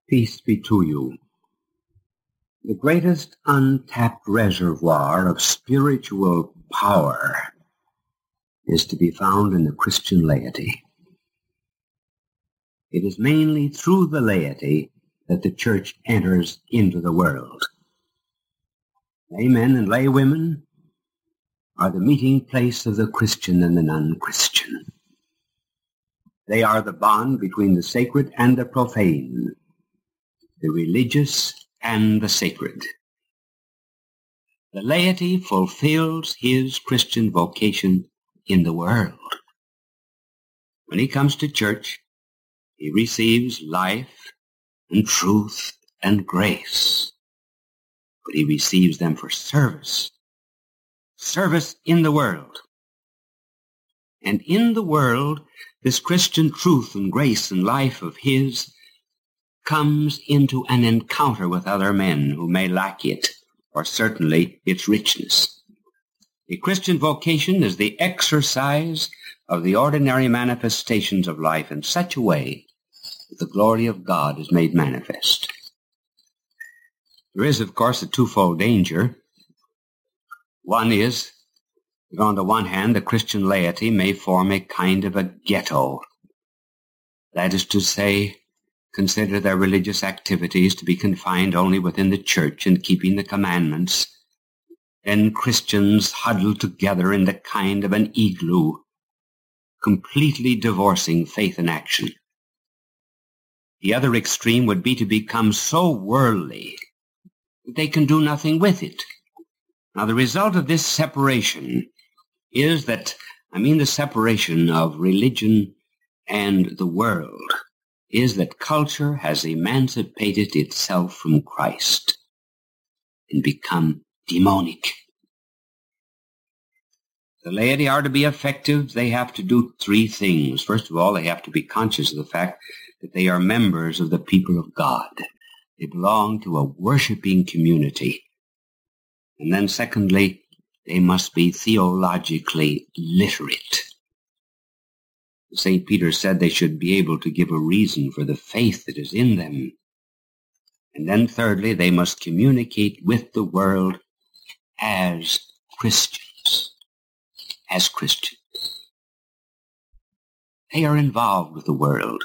Peace be to you. The greatest untapped reservoir of spiritual power is to be found in the Christian laity. It is mainly through the laity that the church enters into the world. Laymen and laywomen are the meeting place of the Christian and the non-Christian. They are the bond between the sacred and the profane, the religious and the sacred. The laity fulfills his Christian vocation in the world. When he comes to church, he receives life and truth and grace, but he receives them for service in the world. And in the world, this Christian truth and grace and life of his comes into an encounter with other men who may lack it, or certainly its richness. A Christian vocation is the exercise of the ordinary manifestations of life in such a way that the glory of God is made manifest. There is, of course, a twofold danger. One is that on the one hand, the Christian laity may form a kind of a ghetto. That is to say, consider their religious activities to be confined only within the church and keeping the commandments. Then Christians huddle together in the kind of an igloo, completely divorcing faith and action. The other extreme would be to become so worldly that they can do nothing with it. Now, the result of this separation is that, the separation of religion and the world, is that culture has emancipated itself from Christ and become demonic. The laity are to be effective. They have to do three things. First of all, they have to be conscious of the fact that they are members of the people of God. They belong to a worshiping community. And then secondly, they must be theologically literate. St. Peter said they should be able to give a reason for the faith that is in them. And then thirdly, they must communicate with the world as Christians. As Christians. They are involved with the world.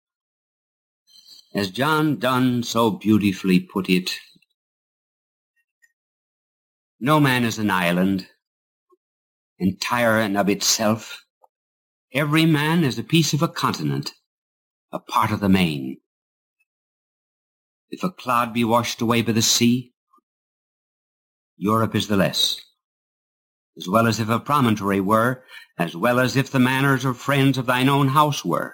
As John Donne so beautifully put it, no man is an island, entire and of itself. Every man is a piece of a continent, a part of the main. If a cloud be washed away by the sea, Europe is the less, as well as if a promontory were, as well as if the manners or friends of thine own house were.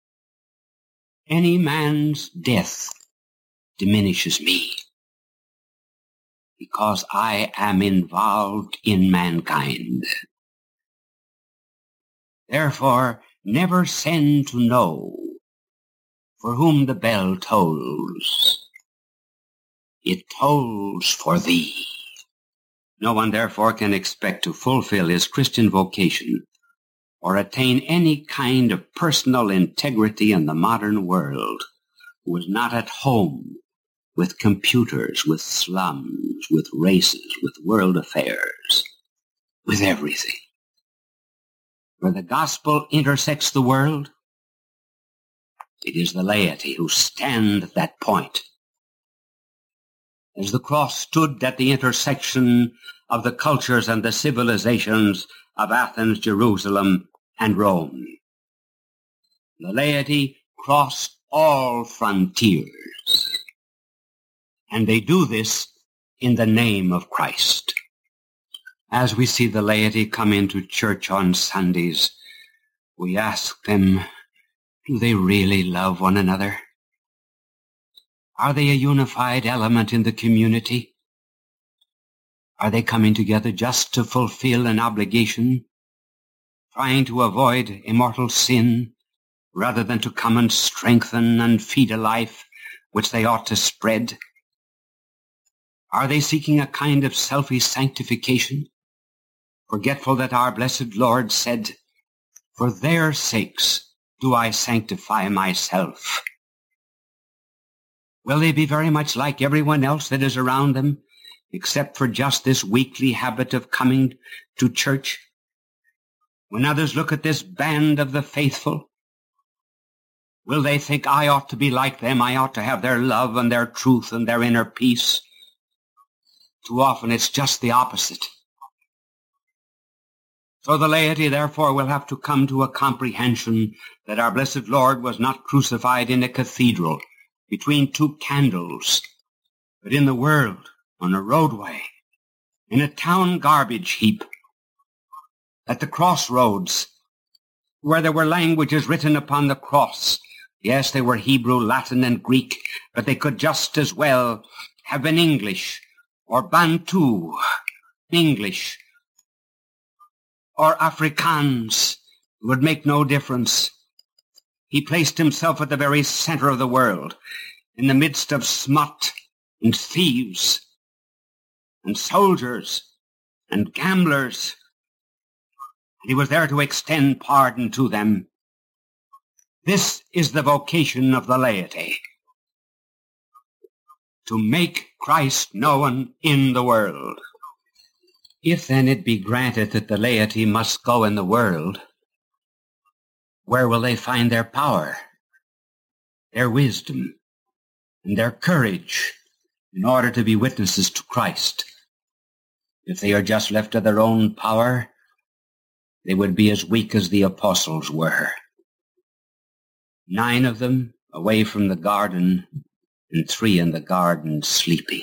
Any man's death diminishes me, because I am involved in mankind. Therefore, never send to know for whom the bell tolls. It tolls for thee. No one, therefore, can expect to fulfill his Christian vocation or attain any kind of personal integrity in the modern world who is not at home with computers, with slums, with races, with world affairs, with everything. Where the gospel intersects the world, it is the laity who stand at that point. As the cross stood at the intersection of the cultures and the civilizations of Athens, Jerusalem, and Rome, the laity crossed all frontiers. And they do this in the name of Christ. As we see the laity come into church on Sundays, we ask them, do they really love one another? Are they a unified element in the community? Are they coming together just to fulfill an obligation, trying to avoid immortal sin, rather than to come and strengthen and feed a life which they ought to spread? Are they seeking a kind of selfish sanctification, forgetful that our blessed Lord said, "For their sakes do I sanctify myself"? Will they be very much like everyone else that is around them, except for just this weekly habit of coming to church? When others look at this band of the faithful, will they think, I ought to be like them, I ought to have their love and their truth and their inner peace? Too often it's just the opposite. So the laity, therefore, will have to come to a comprehension that our blessed Lord was not crucified in a cathedral between two candles, but in the world, on a roadway, in a town garbage heap, at the crossroads, where there were languages written upon the cross. Yes, they were Hebrew, Latin, and Greek, but they could just as well have been English, or Bantu English, or Afrikaans. It would make no difference. He placed himself at the very center of the world, in the midst of smut and thieves and soldiers and gamblers. He was there to extend pardon to them. This is the vocation of the laity, to make Christ known in the world. If then it be granted that the laity must go in the world, where will they find their power, their wisdom, and their courage in order to be witnesses to Christ? If they are just left to their own power, they would be as weak as the apostles were. 9 of them away from the garden, and 3 in the garden sleeping.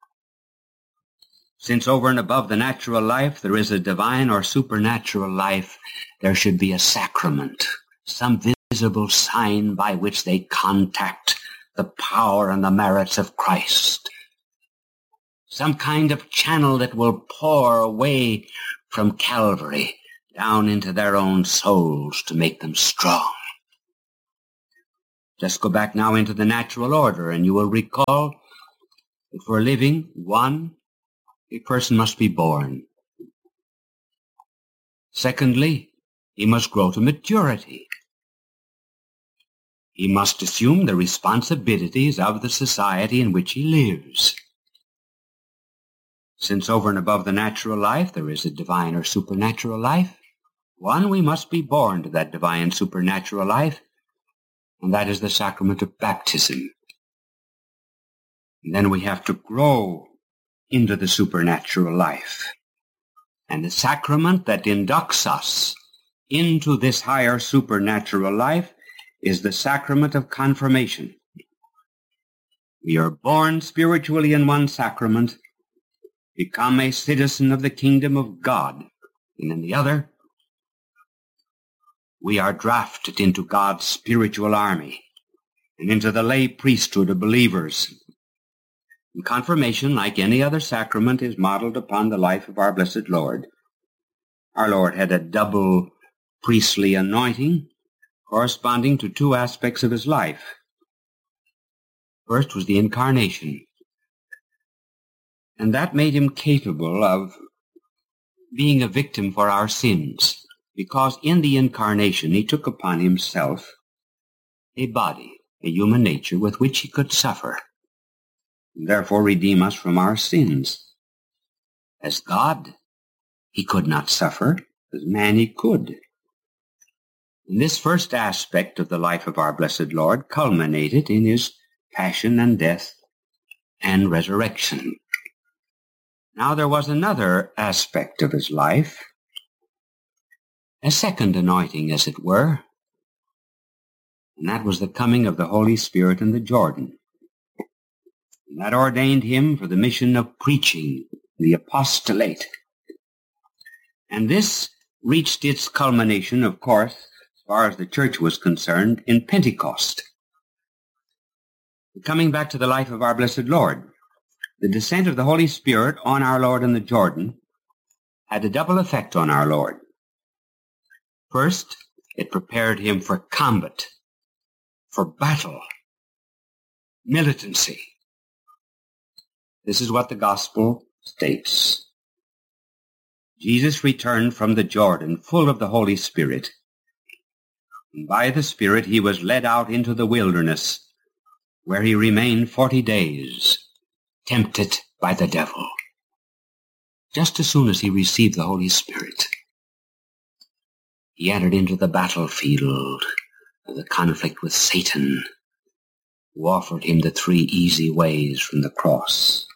Since over and above the natural life there is a divine or supernatural life, there should be a sacrament, some visible sign by which they contact the power and the merits of Christ. Some kind of channel that will pour away from Calvary down into their own souls to make them strong. Just go back now into the natural order, and you will recall that for a living, 1, a person must be born. Secondly, he must grow to maturity. He must assume the responsibilities of the society in which he lives. Since over and above the natural life there is a divine or supernatural life, 1, we must be born to that divine supernatural life, and that is the sacrament of baptism. And then we have to grow into the supernatural life. And the sacrament that inducts us into this higher supernatural life is the sacrament of confirmation. We are born spiritually in one sacrament, become a citizen of the kingdom of God, and in the other, we are drafted into God's spiritual army and into the lay priesthood of believers. And confirmation, like any other sacrament, is modeled upon the life of our blessed Lord. Our Lord had a double priestly anointing corresponding to 2 aspects of his life. First was the incarnation, and that made him capable of being a victim for our sins, because in the incarnation he took upon himself a body, a human nature with which he could suffer, and therefore redeem us from our sins. As God, he could not suffer. As man, he could. And this first aspect of the life of our blessed Lord culminated in his passion and death and resurrection. Now there was another aspect of his life, a second anointing, as it were, and that was the coming of the Holy Spirit in the Jordan. And that ordained him for the mission of preaching, the apostolate. And this reached its culmination, of course, as far as the church was concerned, in Pentecost. Coming back to the life of our blessed Lord, the descent of the Holy Spirit on our Lord in the Jordan had a double effect on our Lord. First, it prepared him for combat, for battle, militancy. This is what the gospel states. Jesus returned from the Jordan full of the Holy Spirit, and by the Spirit he was led out into the wilderness where he remained 40 days, tempted by the devil. Just as soon as he received the Holy Spirit, he entered into the battlefield of the conflict with Satan, who offered him the 3 easy ways from the cross.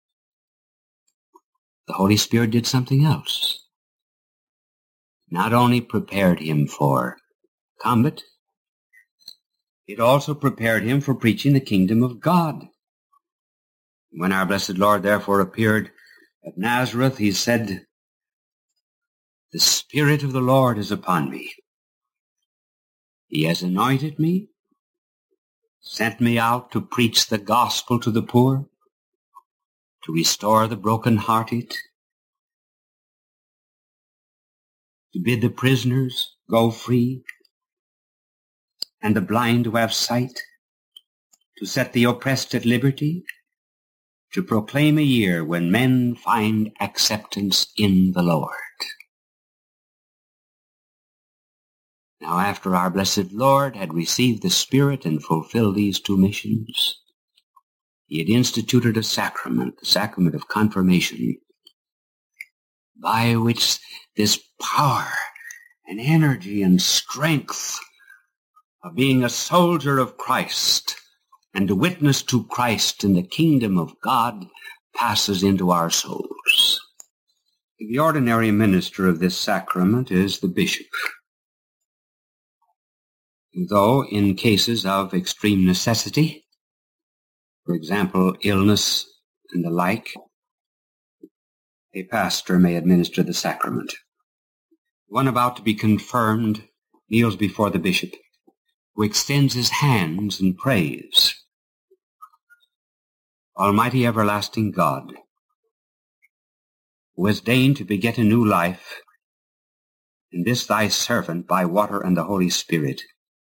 The Holy Spirit did something else. Not only prepared him for combat, it also prepared him for preaching the kingdom of God. When our blessed Lord therefore appeared at Nazareth, he said, "The Spirit of the Lord is upon me. He has anointed me, sent me out to preach the gospel to the poor, to restore the brokenhearted, to bid the prisoners go free, and the blind to have sight, to set the oppressed at liberty, to proclaim a year when men find acceptance in the Lord." Now, after our blessed Lord had received the Spirit and fulfilled these 2 missions, he had instituted a sacrament, the sacrament of confirmation, by which this power and energy and strength of being a soldier of Christ and a witness to Christ in the kingdom of God passes into our souls. The ordinary minister of this sacrament is the bishop, though in cases of extreme necessity, for example, illness and the like, a pastor may administer the sacrament. One about to be confirmed kneels before the bishop, who extends his hands and prays, "Almighty everlasting God, who has deigned to beget a new life in this thy servant by water and the Holy Spirit,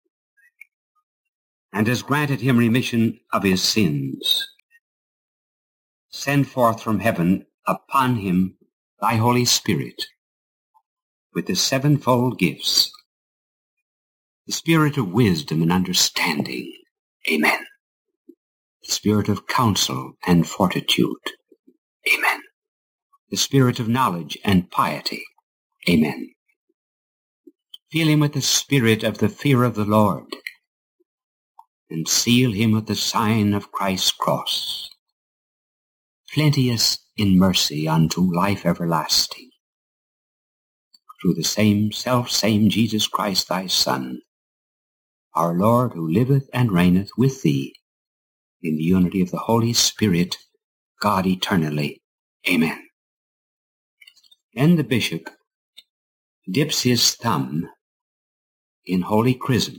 and has granted him remission of his sins, send forth from heaven upon him thy Holy Spirit with the 7-fold gifts, the spirit of wisdom and understanding, amen, the spirit of counsel and fortitude, amen, the spirit of knowledge and piety, amen. Fill him with the spirit of the fear of the Lord, and seal him with the sign of Christ's cross, plenteous in mercy unto life everlasting, through the same self-same Jesus Christ thy Son, our Lord, who liveth and reigneth with thee in the unity of the Holy Spirit, God eternally. Amen." Then the bishop dips his thumb in holy chrism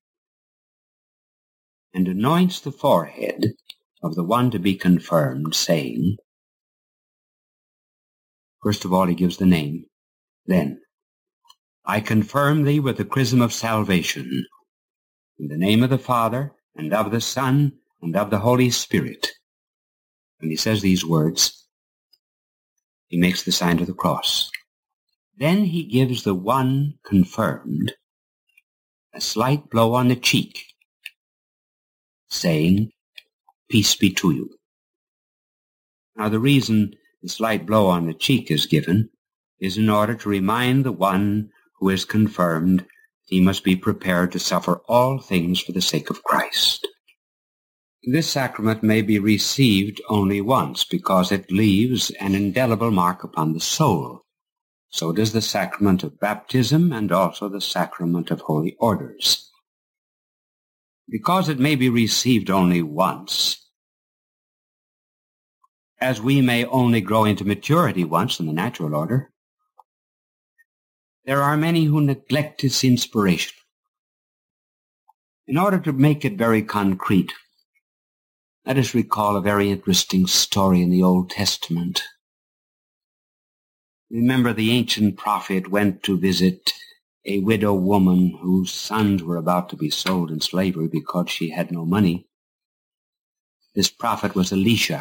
and anoints the forehead of the one to be confirmed, saying, first of all he gives the name, then, "I confirm thee with the chrism of salvation, in the name of the Father, and of the Son, and of the Holy Spirit." When he says these words, he makes the sign of the cross. Then he gives the one confirmed a slight blow on the cheek, saying, "Peace be to you." Now the reason the slight blow on the cheek is given is in order to remind the one who is confirmed that he must be prepared to suffer all things for the sake of Christ. This sacrament may be received only once because it leaves an indelible mark upon the soul. So does the sacrament of baptism and also the sacrament of holy orders. Because it may be received only once, as we may only grow into maturity once in the natural order, there are many who neglect its inspiration. In order to make it very concrete, let us recall a very interesting story in the Old Testament. Remember, the ancient prophet went to visit a widow woman whose sons were about to be sold in slavery because she had no money. This prophet was Elisha.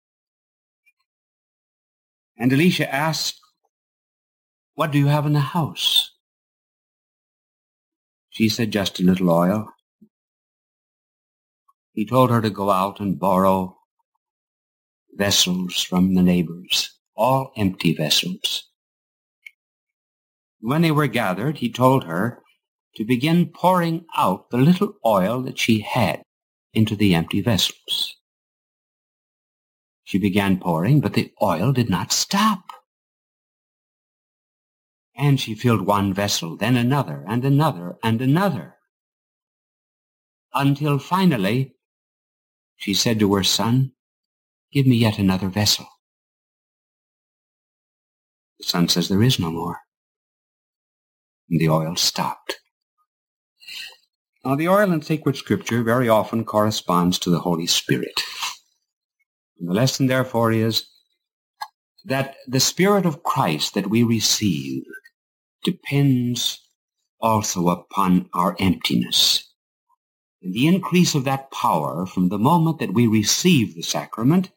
And Elisha asked, "What do you have in the house?" She said, "Just a little oil." he told her to go out and borrow vessels from the neighbors, all empty vessels. When they were gathered, he told her to begin pouring out the little oil that she had into the empty vessels. She began pouring, but the oil did not stop. And she filled one vessel, then another, and another, and another, until finally she said to her son, "Give me yet another vessel." The son says, "There is no more." And the oil stopped. Now, the oil in sacred scripture very often corresponds to the Holy Spirit. And the lesson, therefore, is that the Spirit of Christ that we receive depends also upon our emptiness. And the increase of that power from the moment that we receive the sacrament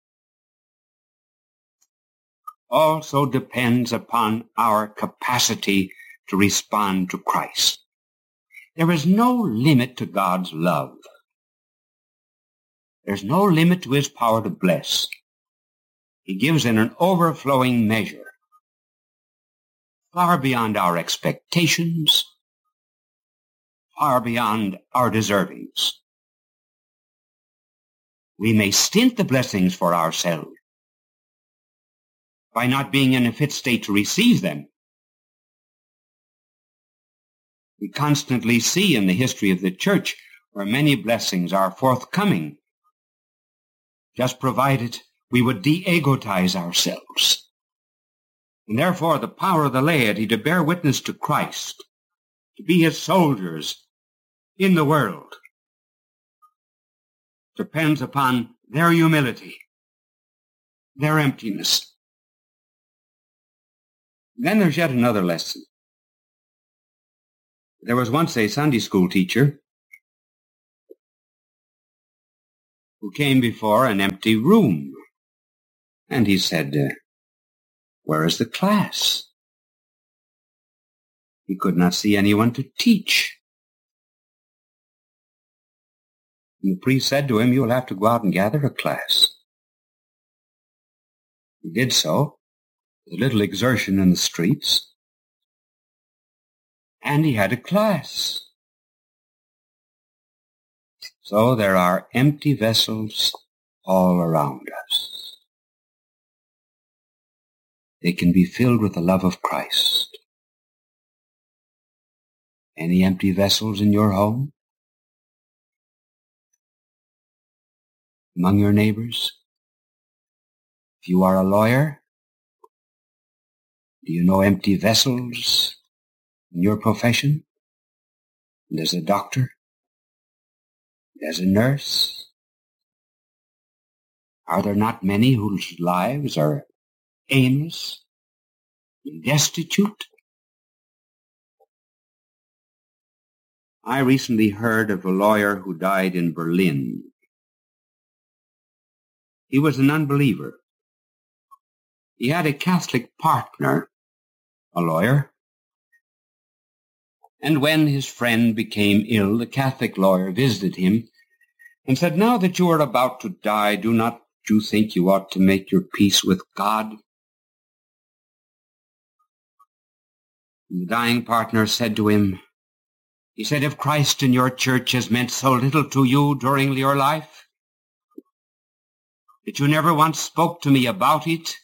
also depends upon our capacity to respond to Christ. There is no limit to God's love. There's no limit to his power to bless. He gives in an overflowing measure, far beyond our expectations, far beyond our deservings. We may stint the blessings for ourselves by not being in a fit state to receive them. We constantly see in the history of the church where many blessings are forthcoming, just provided we would de-egotize ourselves. And therefore the power of the laity to bear witness to Christ, to be his soldiers in the world, depends upon their humility, their emptiness. Then there's yet another lesson. There was once a Sunday school teacher who came before an empty room, and he said, "Where is the class?" He could not see anyone to teach. And the priest said to him, "You will have to go out and gather a class." He did so, with a little exertion in the streets, and he had a class. So there are empty vessels all around us. They can be filled with the love of Christ. Any empty vessels in your home? Among your neighbors? If you are a lawyer, do you know empty vessels in your profession? And as a doctor? As a nurse? Are there not many whose lives are aimless and destitute? I recently heard of a lawyer who died in Berlin. He was an unbeliever. He had a Catholic partner, a lawyer, and when his friend became ill, the Catholic lawyer visited him and said, "Now that you are about to die, do not you think you ought to make your peace with God?" And the dying partner said to him, he said, "If Christ in your church has meant so little to you during your life, that you never once spoke to me about it,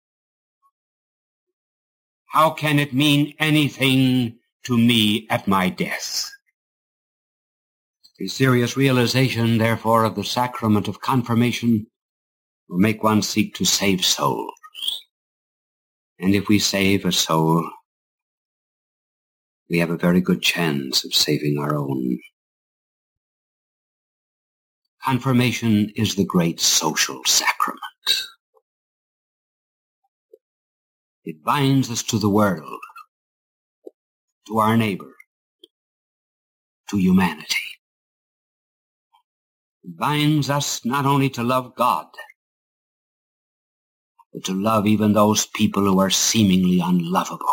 how can it mean anything to me at my death?" A serious realization, therefore, of the sacrament of confirmation will make one seek to save souls. And if we save a soul, we have a very good chance of saving our own. Confirmation is the great social sacrament. It binds us to the world, to our neighbor, to humanity. It binds us not only to love God, but to love even those people who are seemingly unlovable.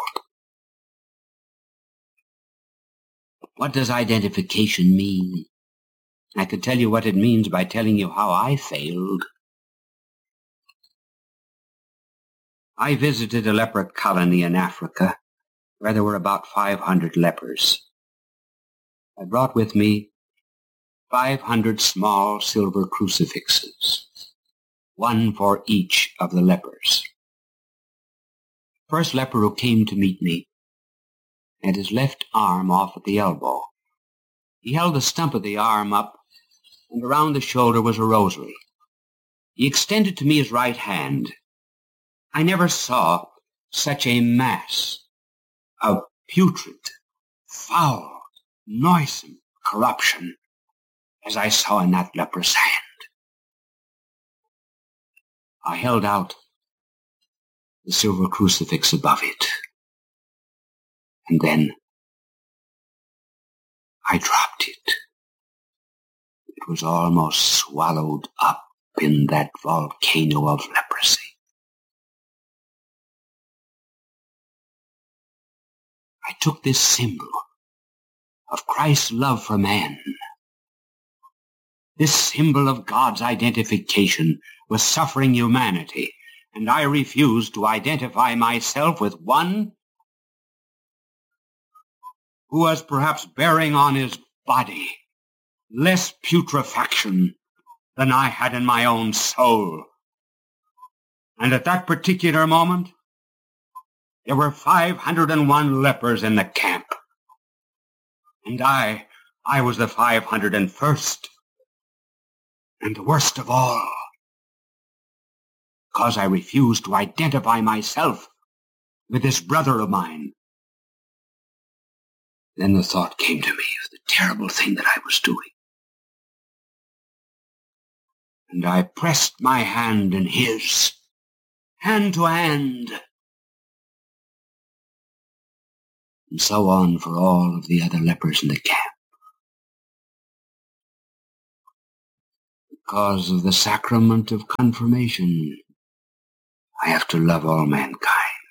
What does identification mean? I could tell you what it means by telling you how I failed. I visited a leper colony in Africa where there were about 500 lepers. I brought with me 500 small silver crucifixes, one for each of the lepers. First leper who came to meet me had his left arm off at the elbow. He held the stump of the arm up, and around the shoulder was a rosary. He extended to me his right hand. I never saw such a mass of putrid, foul, noisome corruption as I saw in that leper's hand. I held out the silver crucifix above it, and then I dropped it. It was almost swallowed up in that volcano of leprosy. I took this symbol of Christ's love for man, this symbol of God's identification with suffering humanity, and I refused to identify myself with one who was perhaps bearing on his body less putrefaction than I had in my own soul. And at that particular moment, there were 501 lepers in the camp. And I was the 501st, and the worst of all, because I refused to identify myself with this brother of mine. Then the thought came to me of the terrible thing that I was doing. And I pressed my hand in his, hand to hand. And so on for all of the other lepers in the camp. Because of the sacrament of confirmation, I have to love all mankind.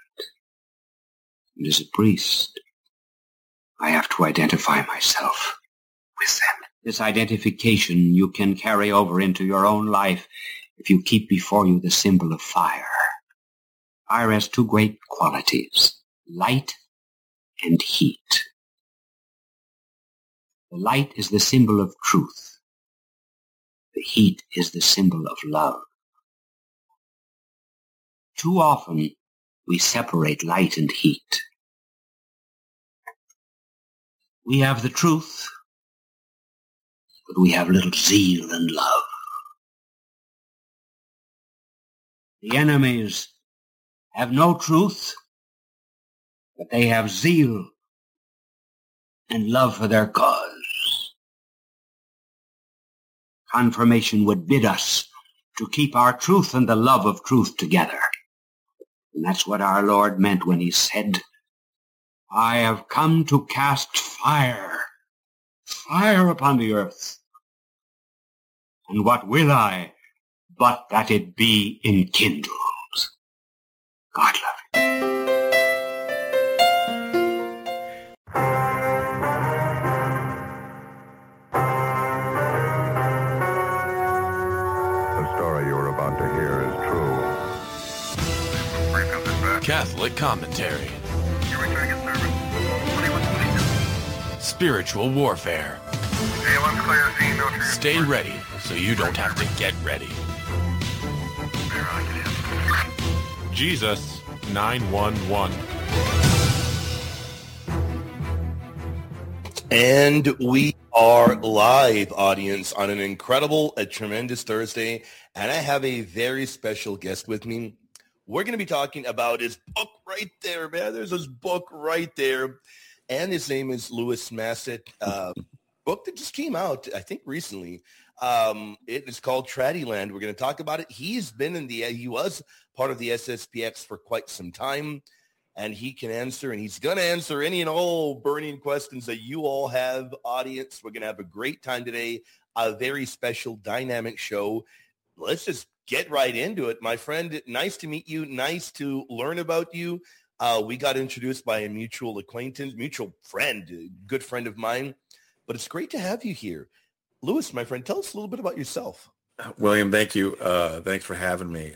And as a priest, I have to identify myself with them. This identification you can carry over into your own life if you keep before you the symbol of fire. Fire has two great qualities, light and heat. The light is the symbol of truth. The heat is the symbol of love. Too often we separate light and heat. We have the truth, but we have little zeal and love. The enemies have no truth, but they have zeal and love for their cause. Confirmation would bid us to keep our truth and the love of truth together. And that's what our Lord meant when he said, I have come to cast fire upon the earth. And what will I but that it be enkindled? God love you. The story you're about to hear is true. Catholic commentary. Spiritual warfare. Stay ready so you don't have to get ready. Jesus 911. And we are live, audience, on an incredible, a tremendous Thursday. And I have a very special guest with me. We're going to be talking about his book right there, man. There's his book right there. And his name is Louis Massett. Book that just came out, I think, recently. It is called Tradiland. We're going to talk about it. He was part of the SSPX for quite some time, and he can answer, and he's going to answer any and all burning questions that you all have, audience. We're going to have a great time today, a very special, dynamic show. Let's just get right into it. My friend, nice to meet you. Nice to learn about you. We got introduced by a mutual acquaintance, mutual friend, a good friend of mine. But it's great to have you here. Louis, my friend, tell us a little bit about yourself. William, thank you. Thanks for having me.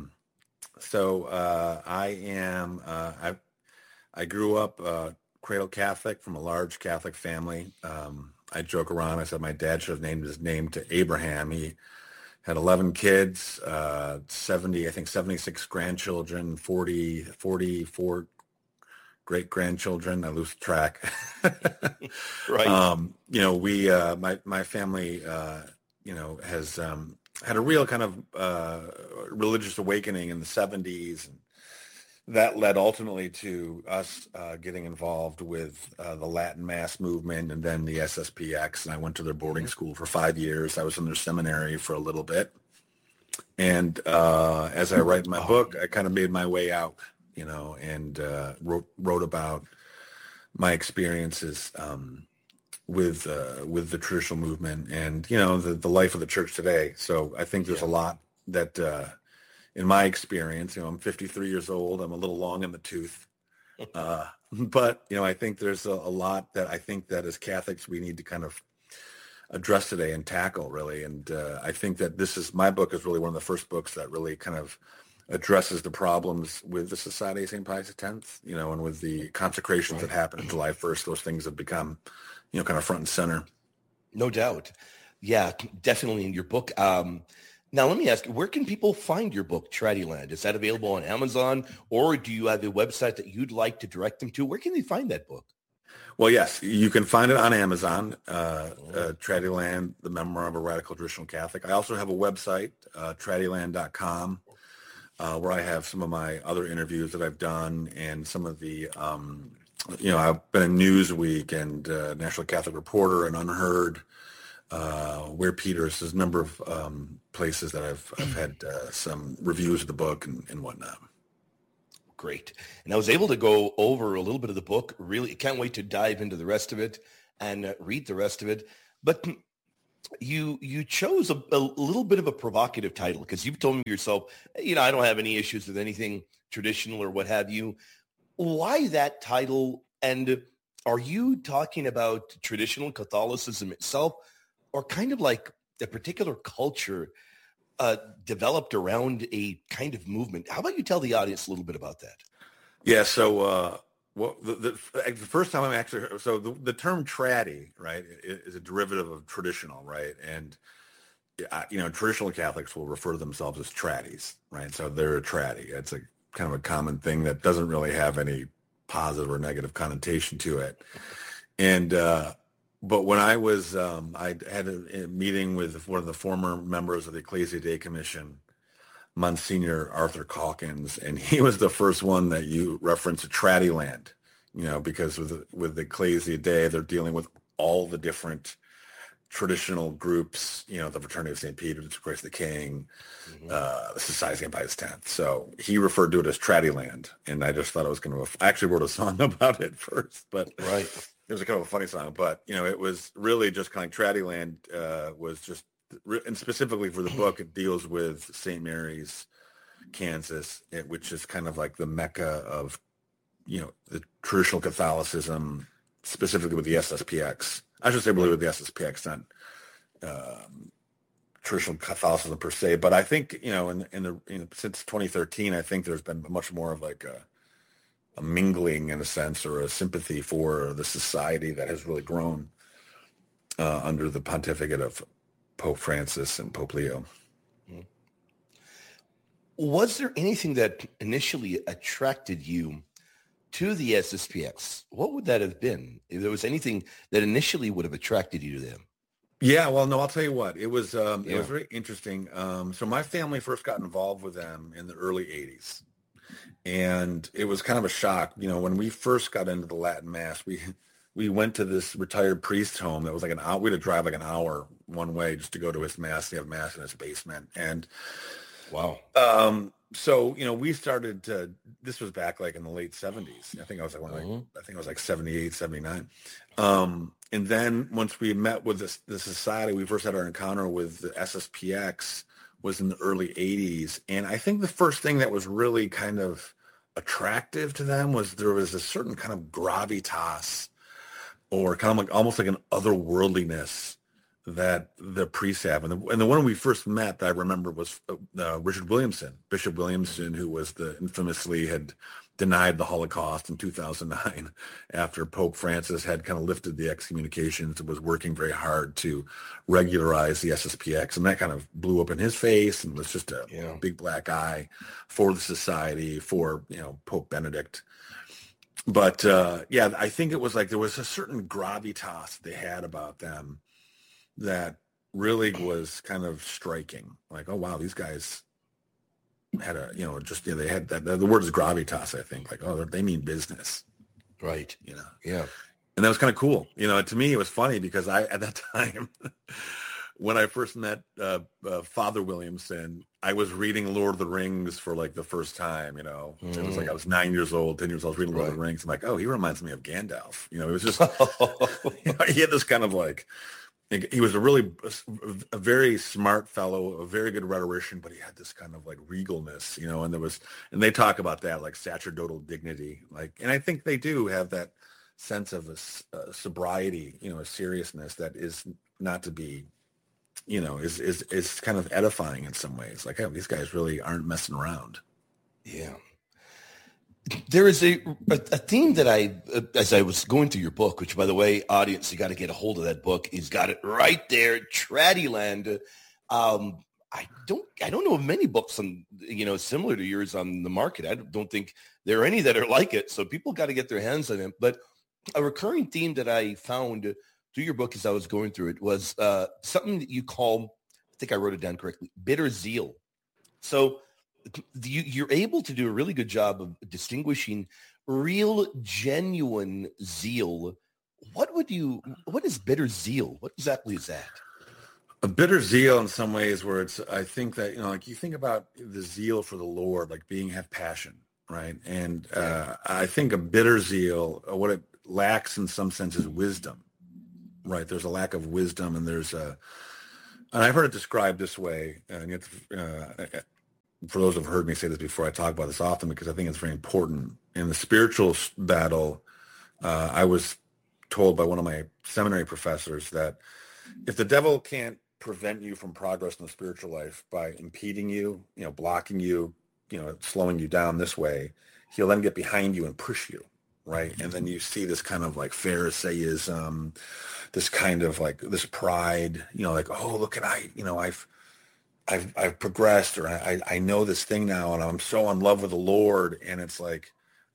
I grew up cradle Catholic from a large Catholic family. I joke around. I said my dad should have named his name to Abraham. He had 11 kids, 76 grandchildren, 44 great-grandchildren. I lose track. Right. My family, has had a real kind of religious awakening in the 70s. And that led ultimately to us getting involved with the Latin Mass movement and then the SSPX. And I went to their boarding school for 5 years. I was in their seminary for a little bit. And as I write my book, I kind of made my way out, and wrote about my experiences with the traditional movement and, the life of the church today. So I think there's a lot that in my experience, I'm 53 years old. I'm a little long in the tooth. But, I think there's a lot that I think that as Catholics, we need to kind of address today and tackle really. And I think that my book is really one of the first books that really kind of addresses the problems with the Society of St. Pius X, and with the consecrations that happened on July 1st. Those things have become, kind of front and center. No doubt. Yeah, definitely in your book. Now, let me ask you, where can people find your book, Tradiland? Is that available on Amazon, or do you have a website that you'd like to direct them to? Where can they find that book? Well, yes, you can find it on Amazon, Tradiland, The Memoir of a Radical Traditional Catholic. I also have a website, tradiland.com, where I have some of my other interviews that I've done and some of the, I've been in Newsweek and National Catholic Reporter and Unheard, Where Peters. There's a number of places that I've had some reviews of the book and whatnot. Great. And I was able to go over a little bit of the book. Really can't wait to dive into the rest of it and read the rest of it. But you chose a little bit of a provocative title because you've told me yourself, I don't have any issues with anything traditional or what have you. Why that title? And are you talking about traditional Catholicism itself or kind of like a particular culture developed around a kind of movement? How about you tell the audience a little bit about that? Yeah. So, the first time the term traddy, right, is a derivative of traditional, right? And, traditional Catholics will refer to themselves as traddies, right? So they're a traddy. It's a kind of a common thing that doesn't really have any positive or negative connotation to it. And, but when I was, I had a meeting with one of the former members of the Ecclesia Dei Commission, Monsignor Arthur Calkins, and he was the first one that you referenced a Tradiland, because with the Ecclesia Dei, they're dealing with all the different traditional groups, the Fraternity of St. Peter, of Christ the King, the Society of St. Pius X. So he referred to it as Tradiland, and I just thought I was going to. I actually wrote a song about it first, but right. It was a kind of a funny song, but it was really just kind of Tradiland was just, and specifically for the book, it deals with St. Mary's, Kansas, which is kind of like the Mecca of, the traditional Catholicism, specifically with the SSPX. I should say really with the SSPX, not traditional Catholicism per se, but I think since 2013, I think there's been much more of like a mingling in a sense, or a sympathy for the society that has really grown under the pontificate of Pope Francis and Pope Leo. Was there anything that initially attracted you to the SSPX? What would that have been? If there was anything that initially would have attracted you to them? Yeah, well, no, I'll tell you what. It was very interesting. So my family first got involved with them in the early 80s. And it was kind of a shock. When we first got into the Latin Mass, we went to this retired priest's home that was like an hour. We had to drive like an hour one way just to go to his Mass. He had Mass in his basement. And wow. So, we started to, this was back like in the late 70s. I think I was like 78, 79. And then once we met with the society, we first had our encounter with the SSPX was in the early 80s. And I think the first thing that was really kind of attractive to them was there was a certain kind of gravitas or kind of like almost like an otherworldliness that the priests have. And the one we first met that I remember was Richard Williamson, Bishop Williamson, who was infamously had denied the Holocaust in 2009 after Pope Francis had kind of lifted the excommunications and was working very hard to regularize the SSPX. And that kind of blew up in his face and was just a big black eye for the society, for, Pope Benedict. But I think it was like there was a certain gravitas they had about them that really was kind of striking. Like, oh, wow, these guys had they had that. The word is gravitas, I think. Like, oh, they mean business. Right. Yeah. And that was kind of cool. To me, it was funny because at that time, when I first met Father Williamson, I was reading Lord of the Rings for like the first time, It was like I was 9 years old, 10 years old, reading Lord of the Rings. I'm like, oh, he reminds me of Gandalf. It was just, he had this kind of like, he was a very smart fellow, a very good rhetorician, but he had this kind of like regalness, and they talk about that, like sacerdotal dignity. And I think they do have that sense of a sobriety, a seriousness that is not to be, is kind of edifying in some ways. Like, oh, these guys really aren't messing around. Yeah. There is a theme that as I was going through your book, which, by the way, audience, you got to get a hold of that book. He's got it right there, Traddyland. I don't know of many books on, similar to yours on the market. I don't think there are any that are like it. So people got to get their hands on it. But a recurring theme that I found through your book as I was going through it was something that you call, I think I wrote it down correctly, bitter zeal. So you're able to do a really good job of distinguishing real, genuine zeal. What is bitter zeal? What exactly is that? A bitter zeal in some ways where I think that, like you think about the zeal for the Lord, like have passion, right? And I think a bitter zeal, what it lacks in some sense is wisdom, right? There's a lack of wisdom, and and I've heard it described this way, and for those who've heard me say this before, I talk about this often because I think it's very important. In the spiritual battle, I was told by one of my seminary professors that if the devil can't prevent you from progress in the spiritual life by impeding you, blocking you, slowing you down this way, he'll then get behind you and push you, right? And then you see this kind of like Pharisaism, this kind of like this pride, like, oh, look at I've progressed, or I know this thing now, and I'm so in love with the Lord. And it's like,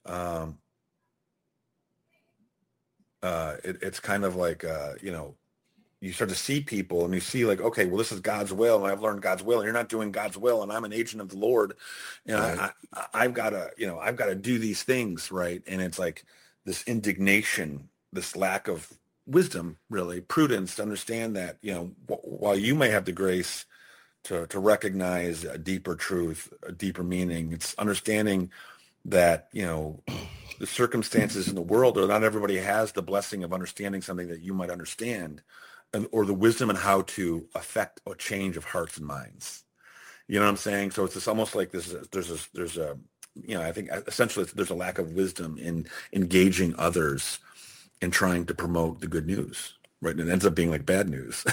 it's kind of like, you start to see people and you see like, okay, well, this is God's will, and I've learned God's will, and you're not doing God's will, and I'm an agent of the Lord, and right. I've got to do these things, right? And it's like this indignation, this lack of wisdom, really, prudence to understand that, while you may have the grace to recognize a deeper truth, a deeper meaning, it's understanding that, the circumstances in the world, or not everybody has the blessing of understanding something that you might understand, or the wisdom in how to affect a change of hearts and minds. You know what I'm saying? So it's almost like there's a I think essentially there's a lack of wisdom in engaging others in trying to promote the good news, right? And it ends up being like bad news.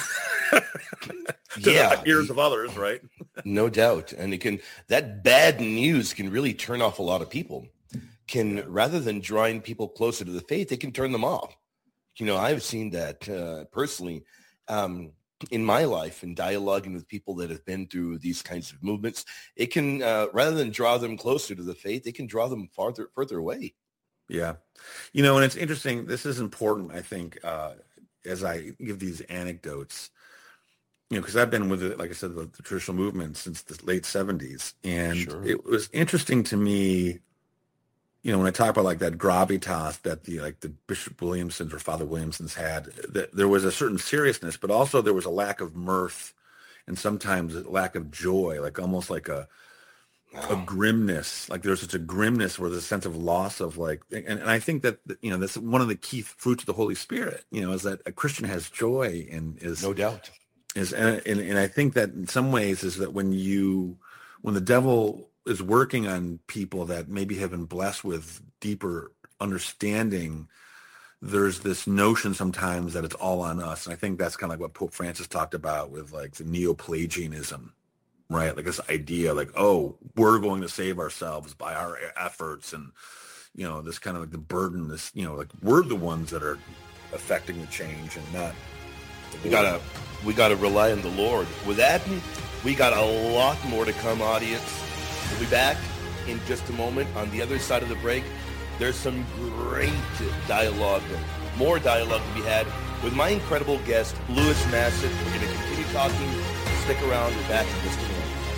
Yeah, ears of others, right? No doubt. And that bad news can really turn off a lot of people. Rather than drawing people closer to the faith, it can turn them off. I've seen that personally in my life, in dialoguing with people that have been through these kinds of movements. It can, rather than draw them closer to the faith, it can draw them further away. Yeah. And it's interesting. This is important, I think, as I give these anecdotes, because I've been with it, like I said, the traditional movement since the late 70s. And sure. It was interesting to me, when I talk about like that gravitas that the Bishop Williamsons or Father Williamsons had, that there was a certain seriousness, but also there was a lack of mirth and sometimes a lack of joy, like almost like a grimness. Like there's such a grimness where there's a sense of loss of like, and I think that, that's one of the key fruits of the Holy Spirit, is that a Christian has joy and is no doubt. And I think that in some ways is that when the devil is working on people that maybe have been blessed with deeper understanding, there's this notion sometimes that it's all on us. And I think that's kind of like what Pope Francis talked about with like the Neopelagianism, right? Like this idea like, oh, we're going to save ourselves by our efforts. And, you know, this kind of like the burden, this, you know, like we're the ones that are affecting the change and not. We gotta rely on the Lord. With that, we got a lot more to come, audience. We'll be back in just a moment. On the other side of the break, there's some great dialogue, more dialogue to be had with my incredible guest, Louis Massitt. We're going to continue talking. Stick around. We're back in just a moment.